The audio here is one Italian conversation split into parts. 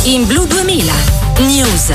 In Blu 2000 News.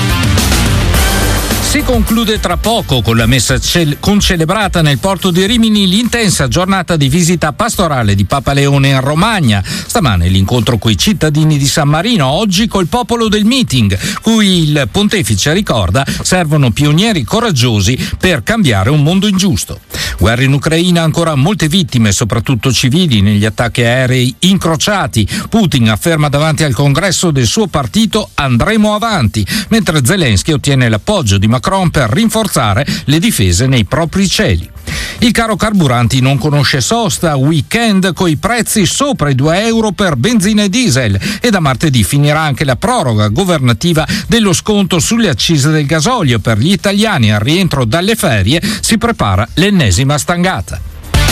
Si conclude tra poco con la messa concelebrata nel porto di Rimini l'intensa giornata di visita pastorale di Papa Leone in Romagna. Stamane l'incontro coi cittadini di San Marino, oggi col popolo del meeting, cui il pontefice ricorda servono pionieri coraggiosi per cambiare un mondo ingiusto. Guerra in Ucraina, ancora molte vittime, soprattutto civili, negli attacchi aerei incrociati. Putin afferma davanti al congresso del suo partito andremo avanti, mentre Zelensky ottiene l'appoggio di Macron per rinforzare le difese nei propri cieli. Il caro carburanti non conosce sosta, weekend coi prezzi sopra i €2 per benzina e diesel, e da martedì finirà anche la proroga governativa dello sconto sulle accise del gasolio. Per gli italiani al rientro dalle ferie si prepara l'ennesima stangata.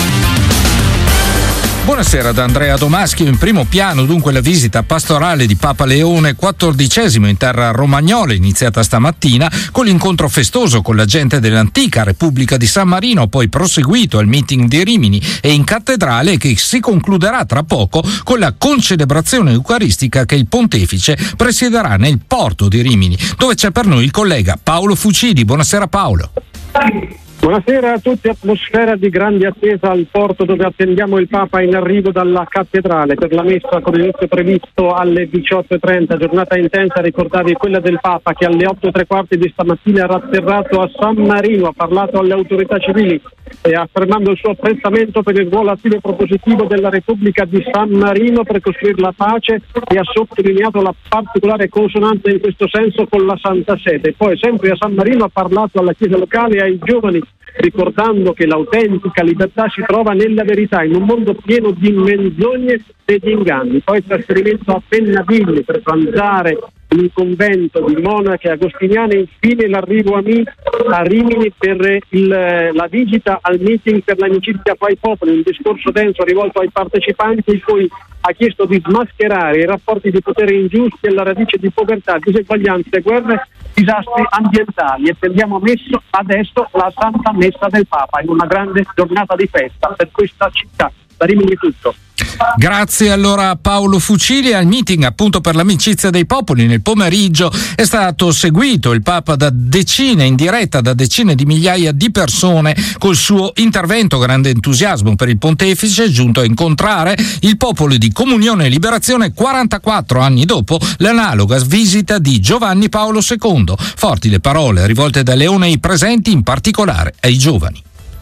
Buonasera da Andrea Domaschio. In primo piano dunque la visita pastorale di Papa Leone XIV in terra romagnola, iniziata stamattina con l'incontro festoso con la gente dell'antica Repubblica di San Marino, poi proseguito al meeting di Rimini e in cattedrale, che si concluderà tra poco con la concelebrazione eucaristica che il pontefice presiederà nel porto di Rimini, dove c'è per noi il collega Paolo Fucili. Buonasera Paolo. Buonasera a tutti, atmosfera di grande attesa al porto, dove attendiamo il Papa in arrivo dalla cattedrale per la messa con inizio previsto alle 18:30. Giornata intensa, ricordavi, quella del Papa, che alle 8:15 di stamattina era atterrato a San Marino, ha parlato alle autorità civili e affermando il suo apprezzamento per il ruolo attivo e propositivo della Repubblica di San Marino per costruire la pace, e ha sottolineato la particolare consonanza in questo senso con la Santa Sede. Poi sempre a San Marino ha parlato alla Chiesa locale e ai giovani, ricordando che l'autentica libertà si trova nella verità, in un mondo pieno di menzogne e di inganni. Poi trasferimento a Pennaville per pranzare in un convento di monache agostiniane, infine l'arrivo a Rimini per la visita al meeting per l'amicizia fra i popoli, un discorso denso rivolto ai partecipanti, in cui ha chiesto di smascherare i rapporti di potere ingiusti alla radice di povertà, diseguaglianze, guerre, disastri ambientali. E prendiamo adesso la Santa Messa del Papa in una grande giornata di festa per questa città. Da Rimini è tutto. Grazie allora Paolo Fucili. Al meeting appunto per l'amicizia dei popoli nel pomeriggio è stato seguito il Papa in diretta da decine di migliaia di persone col suo intervento. Grande entusiasmo per il pontefice, giunto a incontrare il popolo di Comunione e Liberazione 44 anni dopo l'analoga visita di Giovanni Paolo II. Forti le parole rivolte da Leone ai presenti, in particolare ai giovani.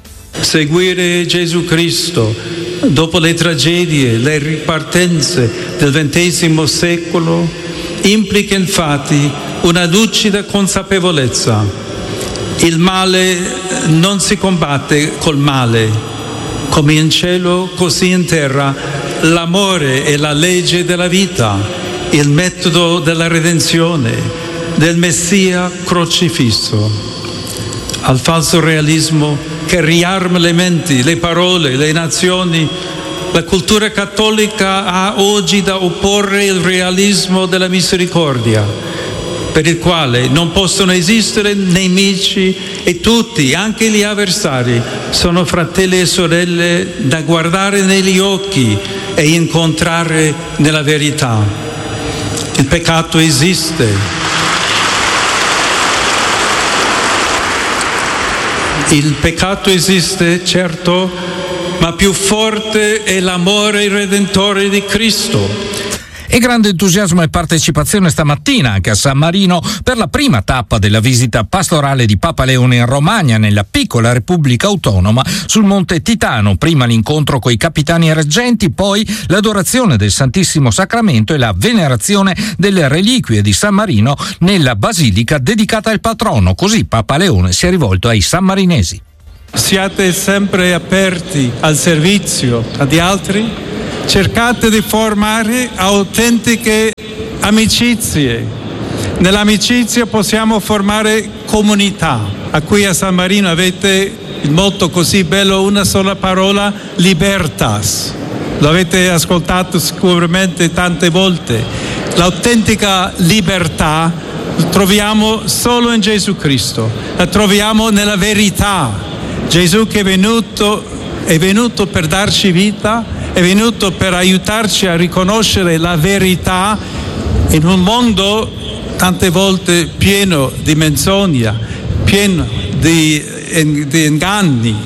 Seguire Gesù Cristo dopo le tragedie, le ripartenze del XX secolo implica infatti una lucida consapevolezza. Il male non si combatte col male. Come in cielo, così in terra, l'amore è la legge della vita, il metodo della redenzione, del Messia crocifisso. Al falso realismo che riarma le menti, le parole, le nazioni, la cultura cattolica ha oggi da opporre il realismo della misericordia, per il quale non possono esistere nemici e tutti, anche gli avversari, sono fratelli e sorelle da guardare negli occhi e incontrare nella verità. Il peccato esiste. Il peccato esiste, certo, ma più forte è l'amore redentore di Cristo. E grande entusiasmo e partecipazione stamattina anche a San Marino per la prima tappa della visita pastorale di Papa Leone in Romagna, nella piccola Repubblica Autonoma sul Monte Titano. Prima l'incontro coi capitani e reggenti, poi l'adorazione del Santissimo Sacramento e la venerazione delle reliquie di San Marino nella basilica dedicata al patrono. Così Papa Leone si è rivolto ai sammarinesi. Siate sempre aperti al servizio di altri. Cercate di formare autentiche amicizie. Nell'amicizia possiamo formare comunità, a cui a San Marino avete il motto così bello, una sola parola, libertas. Lo avete ascoltato sicuramente tante volte. L'autentica libertà la troviamo solo in Gesù Cristo, la troviamo nella verità. Gesù che è venuto per darci vita, è venuto per aiutarci a riconoscere la verità In un mondo tante volte pieno di menzogna, pieno di inganni,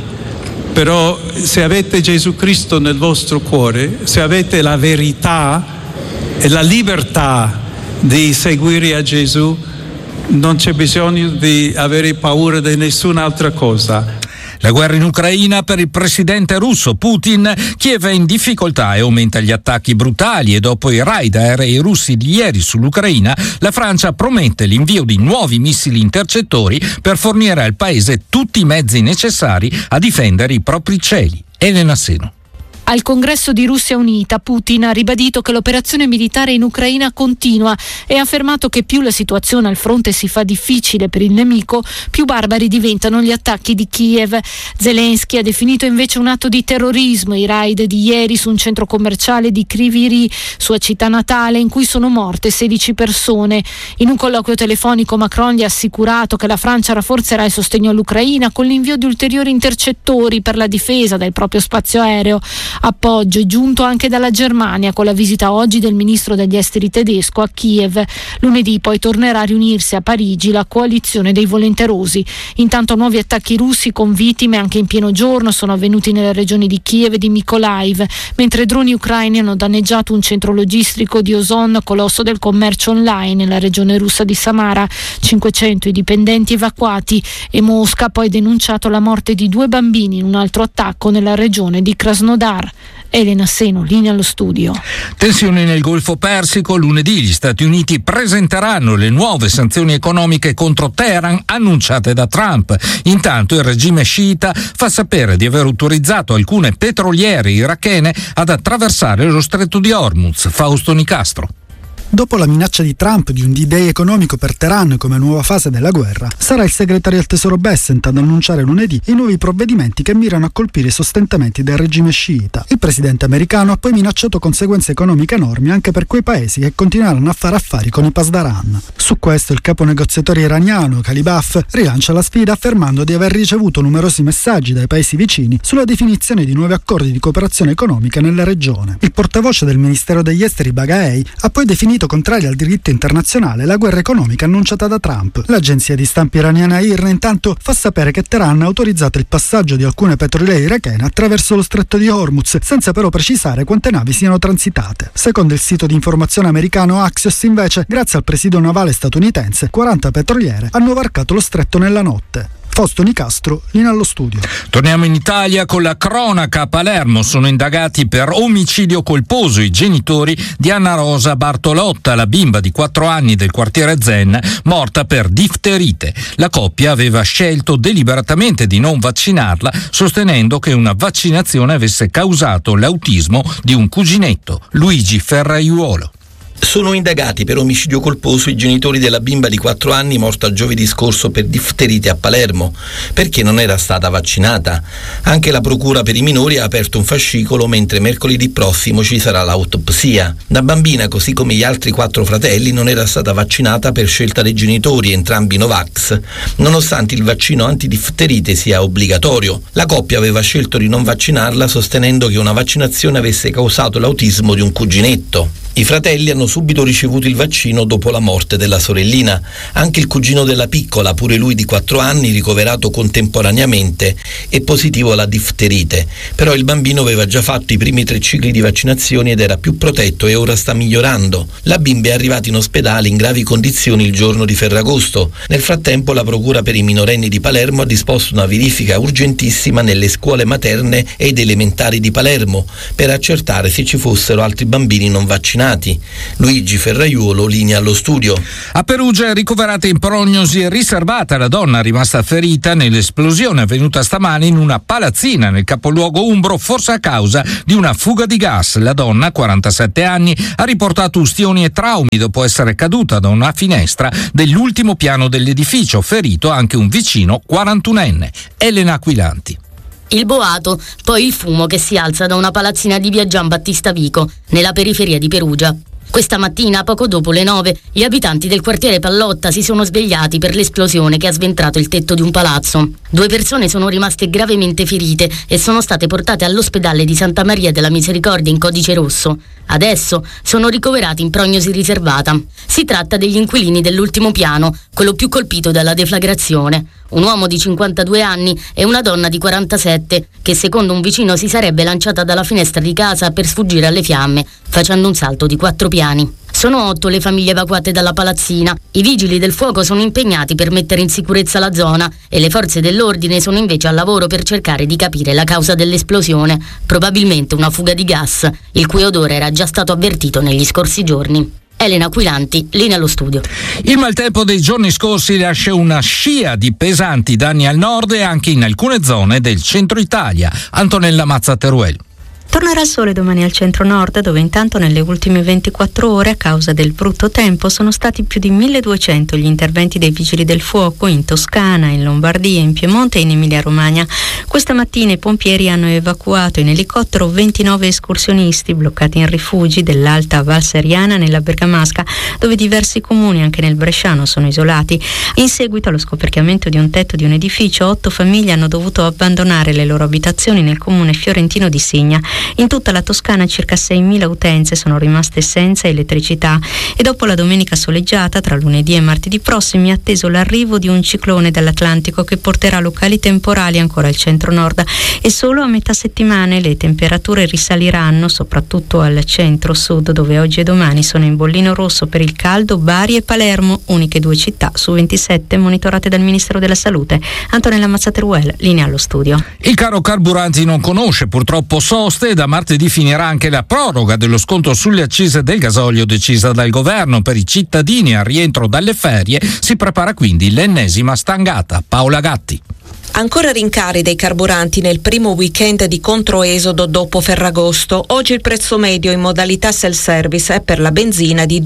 però se avete Gesù Cristo nel vostro cuore, se avete la verità e la libertà di seguire a Gesù, non c'è bisogno di avere paura di nessun'altra cosa. La guerra in Ucraina per il presidente russo Putin. Kiev è in difficoltà e aumenta gli attacchi brutali, e dopo i raid aerei russi di ieri sull'Ucraina, la Francia promette l'invio di nuovi missili intercettori per fornire al paese tutti i mezzi necessari a difendere i propri cieli. Elena Seno. Al congresso di Russia Unita, Putin ha ribadito che l'operazione militare in Ucraina continua e ha affermato che più la situazione al fronte si fa difficile per il nemico, più barbari diventano gli attacchi di Kiev. Zelensky ha definito invece un atto di terrorismo i raid di ieri su un centro commerciale di Kryvyi Rih, sua città natale, in cui sono morte 16 persone. In un colloquio telefonico Macron gli ha assicurato che la Francia rafforzerà il sostegno all'Ucraina con l'invio di ulteriori intercettori per la difesa del proprio spazio aereo. Appoggio è giunto anche dalla Germania con la visita oggi del ministro degli esteri tedesco a Kiev. Lunedì poi tornerà a riunirsi a Parigi la coalizione dei volenterosi. Intanto nuovi attacchi russi con vittime anche in pieno giorno sono avvenuti nelle regioni di Kiev e di Mykolaiv, mentre droni ucraini hanno danneggiato un centro logistico di Ozon, colosso del commercio online nella regione russa di Samara. 500 i dipendenti evacuati, e Mosca ha poi denunciato la morte di 2 bambini in un altro attacco nella regione di Krasnodar. Elena Seno, linea allo studio. Tensioni nel Golfo Persico. Lunedì gli Stati Uniti presenteranno le nuove sanzioni economiche contro Teheran annunciate da Trump. Intanto il regime sciita fa sapere di aver autorizzato alcune petroliere irachene ad attraversare lo stretto di Hormuz. Fausto Nicastro. Dopo la minaccia di Trump di un D-Day economico per Teheran come nuova fase della guerra, sarà il segretario al tesoro Bessent ad annunciare lunedì i nuovi provvedimenti che mirano a colpire i sostentamenti del regime sciita. Il presidente americano ha poi minacciato conseguenze economiche enormi anche per quei paesi che continueranno a fare affari con i Pasdaran. Su questo il capo negoziatore iraniano Ghalibaf rilancia la sfida affermando di aver ricevuto numerosi messaggi dai paesi vicini sulla definizione di nuovi accordi di cooperazione economica nella regione. Il portavoce del Ministero degli Esteri Baghei ha poi definito contraria al diritto internazionale la guerra economica annunciata da Trump. L'agenzia di stampa iraniana IRNA intanto fa sapere che Teheran ha autorizzato il passaggio di alcune petroliere irachene attraverso lo stretto di Hormuz, senza però precisare quante navi siano transitate. Secondo il sito di informazione americano Axios, invece, grazie al presidio navale statunitense, 40 petroliere hanno varcato lo stretto nella notte. Fausto Nicastro, linea allo studio. Torniamo in Italia con la cronaca. A Palermo sono indagati per omicidio colposo i genitori di Anna Rosa Bartolotta, la bimba di 4 anni del quartiere Zen, morta per difterite. La coppia aveva scelto deliberatamente di non vaccinarla, sostenendo che una vaccinazione avesse causato l'autismo di un cuginetto, Luigi Ferraiuolo. Sono indagati per omicidio colposo i genitori della bimba di 4 anni morta giovedì scorso per difterite a Palermo, perché non era stata vaccinata. Anche la procura per i minori ha aperto un fascicolo, mentre mercoledì prossimo ci sarà l'autopsia. La bambina, così come gli altri 4 fratelli, non era stata vaccinata per scelta dei genitori, entrambi Novax, nonostante il vaccino antidifterite sia obbligatorio. La coppia aveva scelto di non vaccinarla, sostenendo che una vaccinazione avesse causato l'autismo di un cuginetto. I fratelli hanno subito ricevuto il vaccino dopo la morte della sorellina. Anche il cugino della piccola, pure lui di 4 anni, ricoverato contemporaneamente, è positivo alla difterite. Però il bambino aveva già fatto i primi 3 cicli di vaccinazioni ed era più protetto e ora sta migliorando. La bimba è arrivata in ospedale in gravi condizioni il giorno di Ferragosto. Nel frattempo la procura per i minorenni di Palermo ha disposto una verifica urgentissima nelle scuole materne ed elementari di Palermo per accertare se ci fossero altri bambini non vaccinati. Luigi Ferraiuolo, linea allo studio. A Perugia è ricoverata in prognosi riservata la donna rimasta ferita nell'esplosione avvenuta stamani in una palazzina nel capoluogo umbro, forse a causa di una fuga di gas. La donna, 47 anni, ha riportato ustioni e traumi dopo essere caduta da una finestra dell'ultimo piano dell'edificio, ferito anche un vicino 41enne. Elena Aquilanti. Il boato, poi il fumo che si alza da una palazzina di via Gian Battista Vico, nella periferia di Perugia. Questa mattina, poco dopo le 9, gli abitanti del quartiere Pallotta si sono svegliati per l'esplosione che ha sventrato il tetto di un palazzo. 2 persone sono rimaste gravemente ferite e sono state portate all'ospedale di Santa Maria della Misericordia in codice rosso. Adesso sono ricoverati in prognosi riservata. Si tratta degli inquilini dell'ultimo piano, quello più colpito dalla deflagrazione. Un uomo di 52 anni e una donna di 47 che secondo un vicino si sarebbe lanciata dalla finestra di casa per sfuggire alle fiamme, facendo un salto di 4 piani. Sono 8 le famiglie evacuate dalla palazzina. I vigili del fuoco sono impegnati per mettere in sicurezza la zona e le forze dell'ordine sono invece al lavoro per cercare di capire la causa dell'esplosione, probabilmente una fuga di gas, il cui odore era già stato avvertito negli scorsi giorni. Elena Aquilanti, linea allo studio. Il maltempo dei giorni scorsi lascia una scia di pesanti danni al nord e anche in alcune zone del centro Italia. Antonella Mazza Teruel. Tornerà il sole domani al centro-nord, dove intanto nelle ultime 24 ore, a causa del brutto tempo, sono stati più di 1200 gli interventi dei vigili del fuoco in Toscana, in Lombardia, in Piemonte e in Emilia-Romagna. Questa mattina i pompieri hanno evacuato in elicottero 29 escursionisti bloccati in rifugi dell'Alta Val Seriana nella Bergamasca, dove diversi comuni, anche nel bresciano, sono isolati. In seguito allo scoperchiamento di un tetto di un edificio, 8 famiglie hanno dovuto abbandonare le loro abitazioni nel comune fiorentino di Signa. In tutta la Toscana circa 6.000 utenze sono rimaste senza elettricità e dopo la domenica soleggiata tra lunedì e martedì prossimi è atteso l'arrivo di un ciclone dall'Atlantico che porterà locali temporali ancora al centro-nord e solo a metà settimana le temperature risaliranno soprattutto al centro-sud, dove oggi e domani sono in bollino rosso per il caldo Bari e Palermo, uniche 2 città su 27 monitorate dal Ministero della Salute. Antonella Mazzateruel, linea allo studio. Il caro carburanti non conosce purtroppo soste. Da martedì finirà anche la proroga dello sconto sulle accise del gasolio decisa dal governo per i cittadini al rientro dalle ferie. Si prepara quindi l'ennesima stangata. Paola Gatti. Ancora rincari dei carburanti nel primo weekend di controesodo dopo Ferragosto. Oggi il prezzo medio in modalità self-service è per la benzina di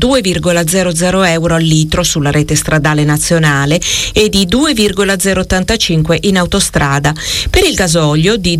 2,00 euro al litro sulla rete stradale nazionale e di 2,085 in autostrada. Per il gasolio di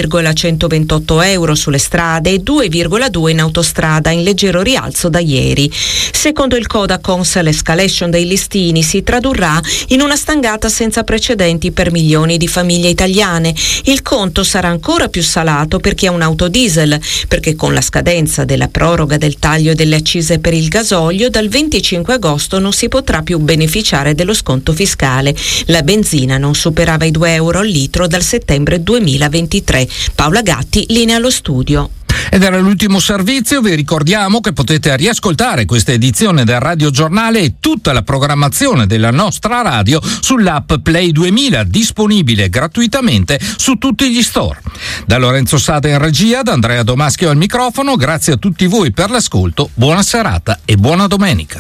2,128 euro sulle strade e 2,2 in autostrada, in leggero rialzo da ieri. Secondo il Codacons, l'escalation dei listini si tradurrà in una stangata senza precedenti per milioni di famiglie italiane. Il conto sarà ancora più salato per chi ha un'auto diesel, perché con la scadenza della proroga del taglio delle accise per il gasolio dal 25 agosto non si potrà più beneficiare dello sconto fiscale. La benzina non superava i 2 euro al litro dal settembre 2023. Paola Gatti, linea allo studio. Ed era l'ultimo servizio. Vi ricordiamo che potete riascoltare questa edizione del Radio Giornale e tutta la programmazione della nostra radio sull'app Play 2000, disponibile gratuitamente su tutti gli store. Da Lorenzo Sada in regia, da Andrea Domaschio al microfono, grazie a tutti voi per l'ascolto, buona serata e buona domenica.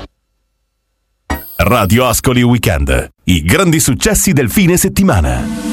Radio Ascoli Weekend, i grandi successi del fine settimana.